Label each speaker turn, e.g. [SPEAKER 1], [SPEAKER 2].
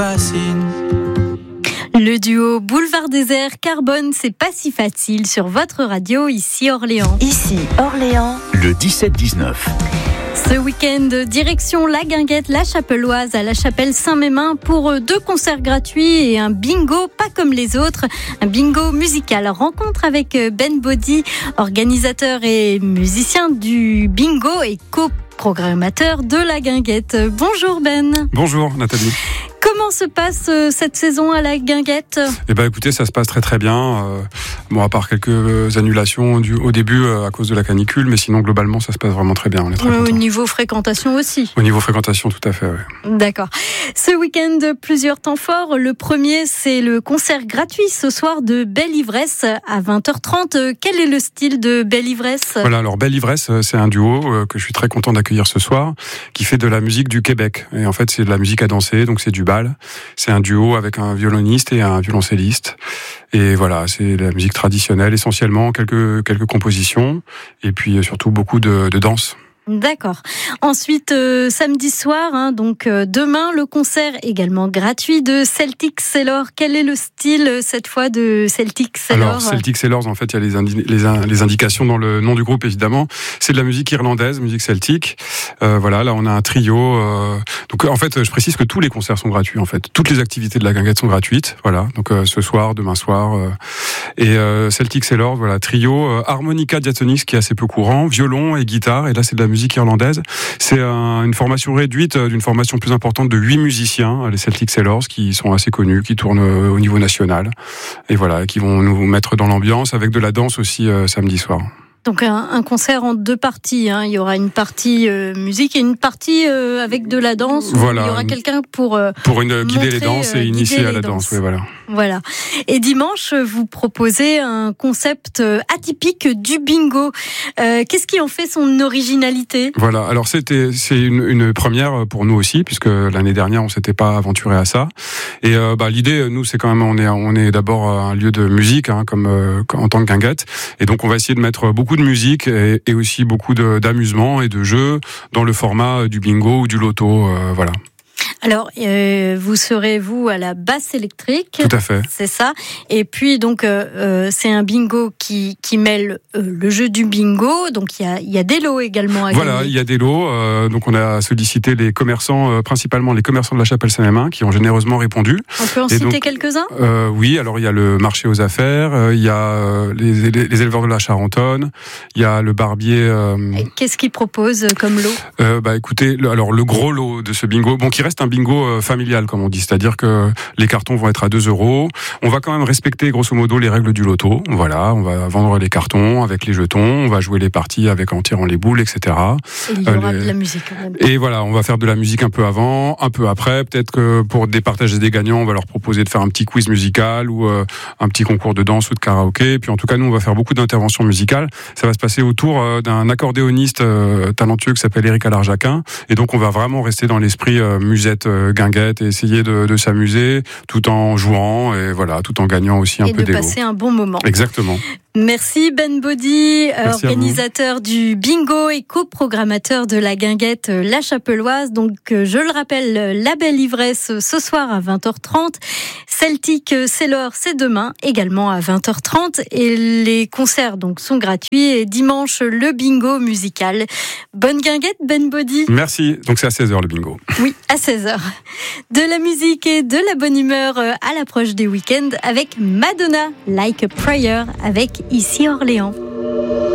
[SPEAKER 1] fascine.
[SPEAKER 2] Le duo Boulevard Désert Carbone, c'est pas si facile sur votre radio, ici Orléans.
[SPEAKER 3] Ici Orléans.
[SPEAKER 4] Le 17-19.
[SPEAKER 2] Ce week-end, direction La Guinguette, la Chapelloise, à la chapelle Saint-Mémin pour 2 concerts gratuits et un bingo pas comme les autres, un bingo musical. Rencontre avec Ben Body, organisateur et musicien du bingo et co-programmateur de La Guinguette. Bonjour Ben.
[SPEAKER 5] Bonjour Nathalie.
[SPEAKER 2] Comment se passe cette saison à La Guinguette ?
[SPEAKER 5] Eh ben, écoutez, ça se passe très très bien. Bon, à part quelques annulations au début à cause de la canicule, mais sinon globalement ça se passe vraiment très bien. On est très contents.
[SPEAKER 2] Au niveau fréquentation aussi.
[SPEAKER 5] Au niveau fréquentation, tout à fait. Ouais.
[SPEAKER 2] D'accord. Ce week-end, plusieurs temps forts. Le premier, c'est le concert gratuit ce soir de Belle Ivresse à 20h30. Quel est le style de Belle Ivresse ?
[SPEAKER 5] Voilà, alors Belle Ivresse, c'est un duo que je suis très content d'accueillir ce soir, qui fait de la musique du Québec. Et en fait, c'est de la musique à danser, donc c'est du bal. C'est un duo avec un violoniste et un violoncelliste. Et voilà, c'est de la musique traditionnelle, essentiellement quelques compositions, et puis surtout beaucoup de danse.
[SPEAKER 2] D'accord. Ensuite, samedi soir, donc demain, le concert également gratuit de Celtic Sailors. Quel est le style cette fois de Celtic Sailors ?
[SPEAKER 5] Alors, Celtic Sailors, en fait, il y a les indications dans le nom du groupe, évidemment. C'est de la musique irlandaise, musique celtique. Voilà, là, on a un trio. Donc, en fait, je précise que tous les concerts sont gratuits, en fait. Toutes les activités de la Guinguette sont gratuites. Voilà, donc ce soir, demain soir. Et Celtic Sailors, voilà, trio, harmonica diatonique, qui est assez peu courant, violon et guitare. Et là, c'est de la musique irlandaise. C'est une formation réduite d'une formation plus importante de 8 musiciens, les Celtic Sailors, qui sont assez connus, qui tournent au niveau national. Et voilà, qui vont nous mettre dans l'ambiance avec de la danse aussi samedi soir.
[SPEAKER 2] Donc un concert en 2 parties. Il y aura une partie musique et une partie avec de la danse.
[SPEAKER 5] Voilà.
[SPEAKER 2] Il y aura quelqu'un pour
[SPEAKER 5] guider les danses et initier à la danse. Oui, voilà.
[SPEAKER 2] Voilà. Et dimanche, vous proposez un concept atypique du bingo. Qu'est-ce qui en fait son originalité ?
[SPEAKER 5] Voilà. Alors c'est une première pour nous aussi, puisque l'année dernière on s'était pas aventuré à ça. Et l'idée, nous, c'est quand même on est d'abord un lieu de musique, comme en tant que Guinguette. Et donc on va essayer de mettre beaucoup de musique et aussi beaucoup d'amusement et de jeux dans le format du bingo ou du loto. Voilà.
[SPEAKER 2] Alors, vous serez, vous, à la basse électrique.
[SPEAKER 5] Tout à fait.
[SPEAKER 2] C'est ça. Et puis, donc, c'est un bingo qui mêle le jeu du bingo. Donc, il y a des lots également à
[SPEAKER 5] Voilà,
[SPEAKER 2] gagner.
[SPEAKER 5] il y a des lots. Donc, on a sollicité les commerçants, principalement les commerçants de la chapelle Saint-Mémin, qui ont généreusement répondu.
[SPEAKER 2] On peut en citer quelques-uns ?
[SPEAKER 5] Oui, alors il y a le marché aux affaires, il y a les éleveurs de la Charentonne, il y a le barbier.
[SPEAKER 2] Qu'est-ce qu'ils proposent comme lot ?
[SPEAKER 5] Écoutez, le gros lot de ce bingo, qui reste un bingo familial, comme on dit, c'est-à-dire que les cartons vont être à 2 €. On va quand même respecter grosso modo les règles du loto. Voilà, on va vendre les cartons avec les jetons, on va jouer les parties en tirant les boules, etc.
[SPEAKER 2] Et il y aura de la musique quand même.
[SPEAKER 5] Et voilà, on va faire de la musique un peu avant, un peu après. Peut-être que pour départager des gagnants, on va leur proposer de faire un petit quiz musical ou un petit concours de danse ou de karaoké. Et puis en tout cas, nous, on va faire beaucoup d'interventions musicales. Ça va se passer autour d'un accordéoniste talentueux qui s'appelle Éric Alarjaquin. Et donc, on va vraiment rester dans l'esprit musette Guinguette et essayer de s'amuser tout en jouant et voilà, tout en gagnant aussi un peu des lots.
[SPEAKER 2] Et de passer un bon moment.
[SPEAKER 5] Exactement.
[SPEAKER 2] Merci Ben Body,
[SPEAKER 5] Merci
[SPEAKER 2] organisateur du bingo et co-programmateur de la Guinguette La Chapelloise. Donc, je le rappelle, la Belle Ivresse ce soir à 20h30. Celtic Sailors, c'est demain, également à 20h30. Et les concerts donc sont gratuits. Et dimanche, le bingo musical. Bonne Guinguette, Ben Body.
[SPEAKER 5] Merci. Donc, c'est à 16h le bingo.
[SPEAKER 2] Oui, à 16h. De la musique et de la bonne humeur à l'approche des week-ends avec Madonna, Like a Prayer, avec Ici Orléans.